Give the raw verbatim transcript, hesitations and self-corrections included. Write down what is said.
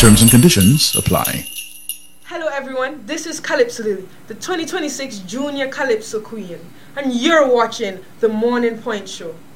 Terms and conditions apply. Hello everyone, this is Calypso Lily, the twenty twenty-six Junior Calypso Queen, and you're watching The Morning Point Show.